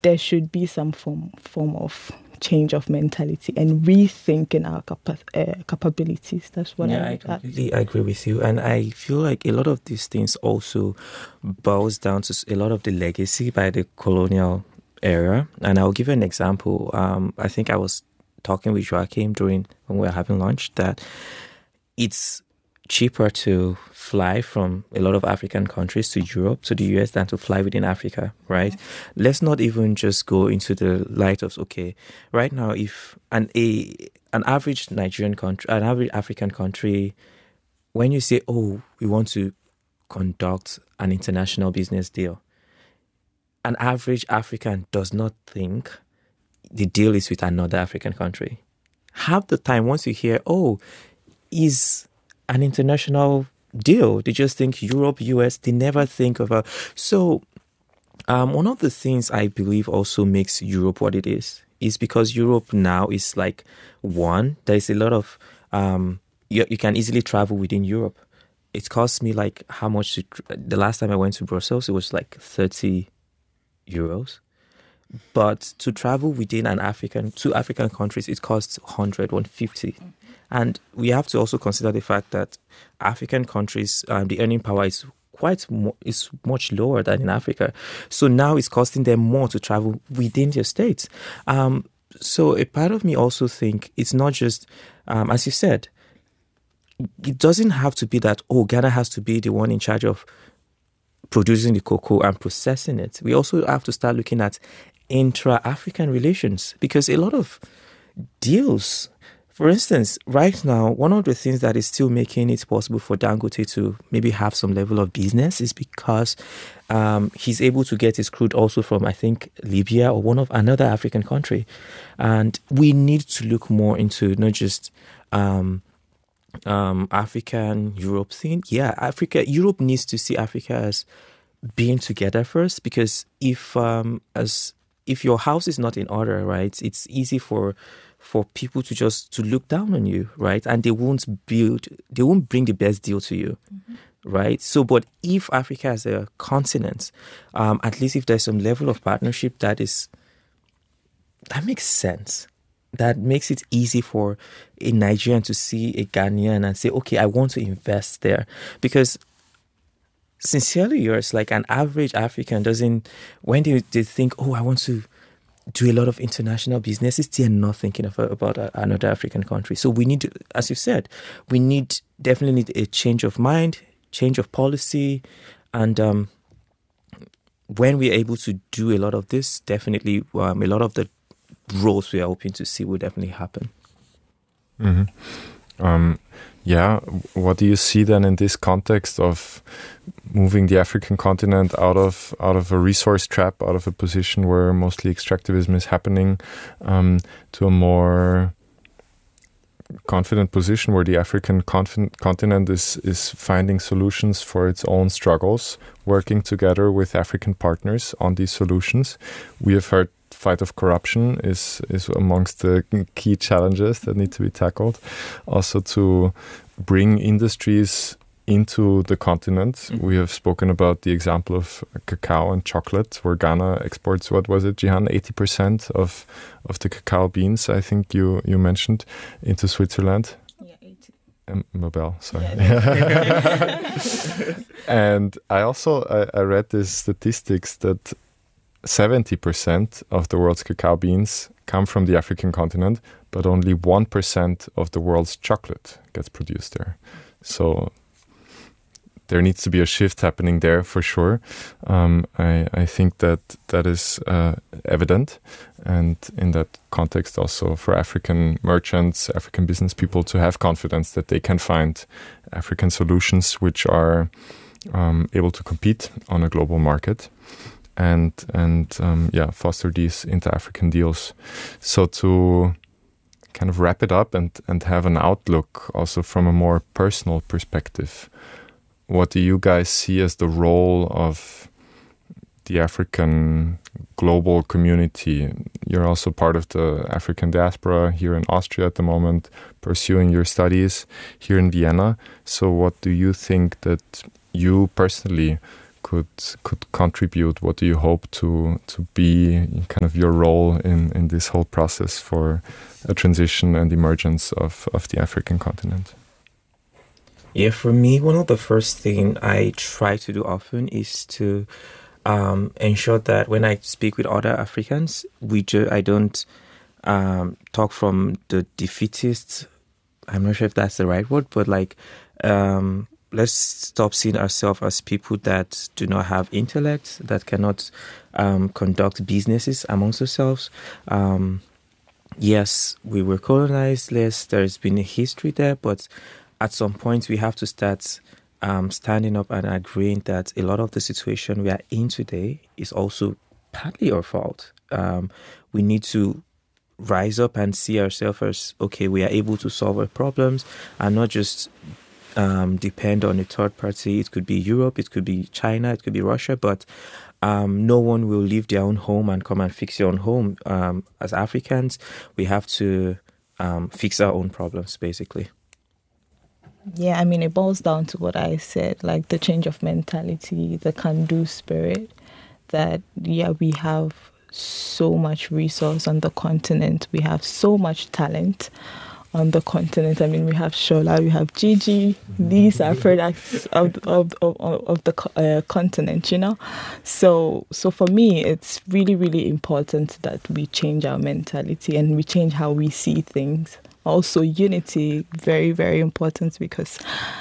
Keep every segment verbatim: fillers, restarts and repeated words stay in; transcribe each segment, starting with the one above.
there should be some form form of change of mentality and rethinking our capa- uh, capabilities. That's what yeah, I, I completely I, agree with you. And I feel like a lot of these things also boils down to a lot of the legacy by the colonial era. And I'll give you an example. Um, I think I was talking with Joachim during when we were having lunch that it's cheaper to fly from a lot of African countries to Europe, to the U S, than to fly within Africa, right? Mm-hmm. Let's not even just go into the light of, okay, right now, if an a an average Nigerian country, an average African country, when you say, oh, we want to conduct an international business deal, an average African does not think the deal is with another African country. Half the time, once you hear, oh, is an international deal, they just think Europe, U S, they never think about. So um, one of the things I believe also makes Europe what it is, is because Europe now is like, one, there's a lot of, um, you, you can easily travel within Europe. It cost me like how much, to, the last time I went to Brussels, it was like thirty euros. But to travel within an African, two African countries, it costs one hundred, one hundred fifty. And we have to also consider the fact that African countries, um, the earning power is quite mo- is much lower than in Africa. So now it's costing them more to travel within their states. Um, so a part of me also think it's not just, um, as you said, it doesn't have to be that, oh, Ghana has to be the one in charge of producing the cocoa and processing it. We also have to start looking at intra-African relations, because a lot of deals, for instance, right now, one of the things that is still making it possible for Dangote to maybe have some level of business is because um, he's able to get his crude also from, I think, Libya or one of another African country. And we need to look more into not just um, um, African Europe thing. Yeah, Africa, Europe needs to see Africa as being together first, because if um, as if your house is not in order, right, it's easy for for people to just to look down on you, right? And they won't build, they won't bring the best deal to you, mm-hmm. right? So, but if Africa as a continent, um, at least if there's some level of partnership that is, that makes sense. That makes it easy for a Nigerian to see a Ghanaian and say, okay, I want to invest there. Because sincerely yours, like an average African doesn't, when they, they think, oh, I want to do a lot of international businesses, they're not thinking of, about another African country. So we need, as you said, we need definitely need a change of mind, change of policy. And um, when we're able to do a lot of this, definitely um, a lot of the growth we are hoping to see will definitely happen. Mm-hmm. Um, yeah, what do you see then in this context of moving the African continent out of out of a resource trap, out of a position where mostly extractivism is happening, um, to a more confident position where the African conf- continent is is finding solutions for its own struggles, working together with African partners on these solutions? We have heard fight of corruption is is amongst the key challenges that need to be tackled. Also to bring industries into the continent. Mm-hmm. We have spoken about the example of cacao and chocolate, where Ghana exports, what was it, Jihan, eighty percent of, of the cacao beans, I think you, you mentioned, into Switzerland. Yeah, eighty. Um, Mabel, sorry. Yeah. And I also, I, I read these statistics that seventy percent of the world's cacao beans come from the African continent, but only one percent of the world's chocolate gets produced there. So there needs to be a shift happening there for sure. Um, I, I think that that is uh, evident. And in that context also for African merchants, African business people to have confidence that they can find African solutions which are um, able to compete on a global market. And and um, yeah, foster these inter-African deals. So to kind of wrap it up and, and have an outlook also from a more personal perspective, what do you guys see as the role of the African global community? You're also part of the African diaspora here in Austria at the moment, pursuing your studies here in Vienna. So what do you think that you personally could could contribute? What do you hope to to be kind of your role in, in this whole process for a transition and emergence of, of the African continent? Yeah, for me, one of the first things I try to do often is to um, ensure that when I speak with other Africans, we ju- I don't um, talk from the defeatist. I'm not sure if that's the right word, but like, um, let's stop seeing ourselves as people that do not have intellect, that cannot um, conduct businesses amongst ourselves. Um, yes, we were colonized. Yes, there's been a history there, but at some point we have to start um, standing up and agreeing that a lot of the situation we are in today is also partly our fault. Um, we need to rise up and see ourselves as, okay, we are able to solve our problems and not just um, depend on a third party. It could be Europe, it could be China, it could be Russia, but um, no one will leave their own home and come and fix your own home. Um, as Africans, we have to um, fix our own problems, basically. Yeah, I mean, it boils down to what I said, like the change of mentality, the can-do spirit, that, yeah, we have so much resource on the continent. We have so much talent on the continent. I mean, we have Shola, we have Gigi. These are products of of of, of the uh, continent, you know. So, so for me, it's really, really important that we change our mentality and we change how we see things. Also, unity, very, very important, because,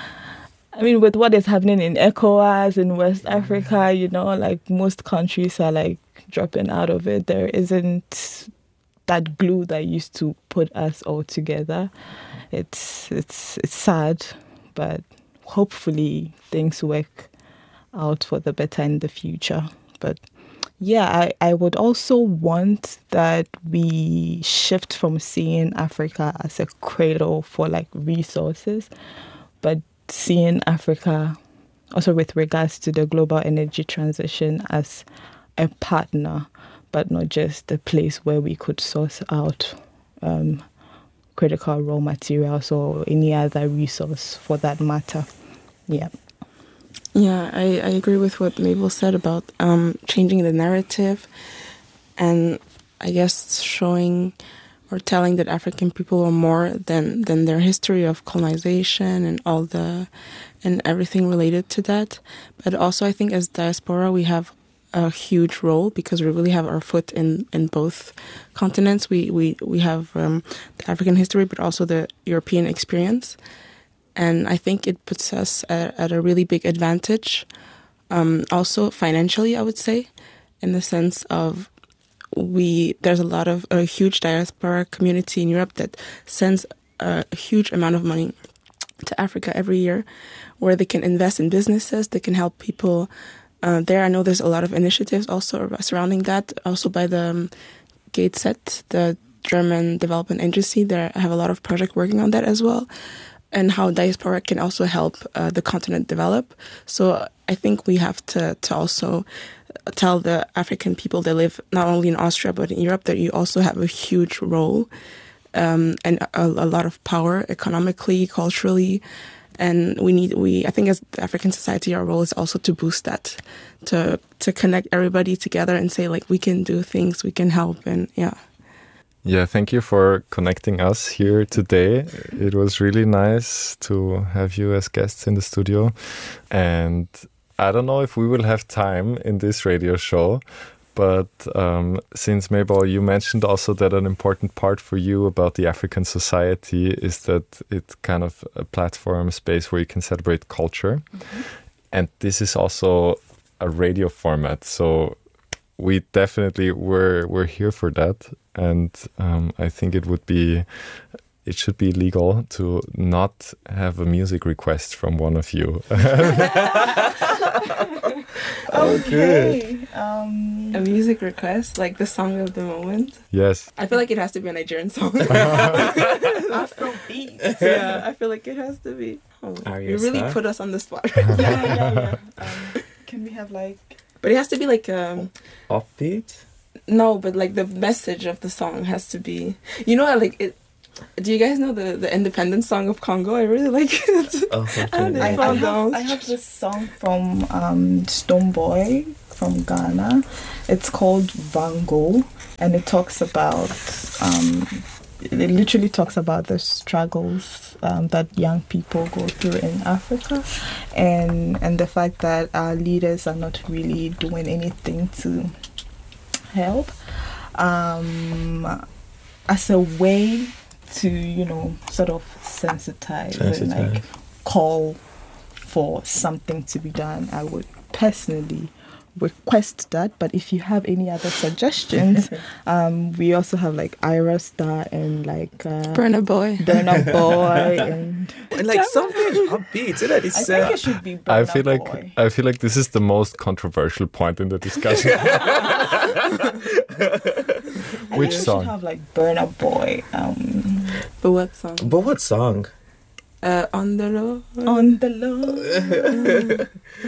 I mean, with what is happening in ECOWAS, in West Africa, you know, like most countries are like dropping out of it. There isn't that glue that used to put us all together. It's it's it's sad, but hopefully things work out for the better in the future. But yeah, I, I would also want that we shift from seeing Africa as a cradle for like resources, but seeing Africa also with regards to the global energy transition as a partner, but not just a place where we could source out um, critical raw materials or any other resource for that matter. Yeah. Yeah, I, I agree with what Mabel said about um, changing the narrative and I guess showing or telling that African people are more than, than their history of colonization and all the and everything related to that. But also I think as diaspora we have a huge role because we really have our foot in, in both continents. We we, we have um, the African history but also the European experience. And I think it puts us at, at a really big advantage, um, also financially, I would say, in the sense of we there's a lot of a huge diaspora community in Europe that sends a, a huge amount of money to Africa every year, where they can invest in businesses, they can help people uh, there. I know there's a lot of initiatives also surrounding that, also by the um, GateSet, the German development agency. They have a lot of projects working on that as well. And how diaspora can also help uh, the continent develop. So I think we have to, to also tell the African people that live not only in Austria but in Europe that you also have a huge role um, and a, a lot of power economically, culturally. And we need, we I think as the African society, our role is also to boost that, to to connect everybody together and say, like, we can do things, we can help, and yeah. Yeah, thank you for connecting us here today. It was really nice to have you as guests in the studio. And I don't know if we will have time in this radio show, but um, since Mabel, you mentioned also that an important part for you about the African society is that it's kind of a platform space where you can celebrate culture. Mm-hmm. And this is also a radio format. So we definitely were, we're here for that. And um, I think it would be, it should be legal to not have a music request from one of you. Okay. Um, a music request, like the song of the moment. Yes. I feel like it has to be a Nigerian song. Afrobeat. Yeah, I feel like it has to be. Oh, you really put us on the spot. yeah, yeah, yeah. Um, can we have like... But it has to be like... Um, Upbeat? No, but like the message of the song has to be, you know, like it. Do you guys know the, the independence song of Congo? I really like it. Oh, And I, it's I, found have, out. I have this song from um, Stonebwoy from Ghana. It's called Vango, and it talks about um, it literally talks about the struggles um, that young people go through in Africa, and and the fact that our leaders are not really doing anything to help, um, as a way to, you know, sort of sensitize, Sensitize. and like call for something to be done. I would personally request that, but if you have any other suggestions, um, we also have like Ira Star and like uh, Burna Boy. Burna Boy, and And like something upbeat, so that I it's think uh, it should be Burna I feel like Boy. I feel like this is the most controversial point in the discussion. I Which think we song? should have like Burna Boy. Um, But what song? but what song? Uh, on the low. on the low.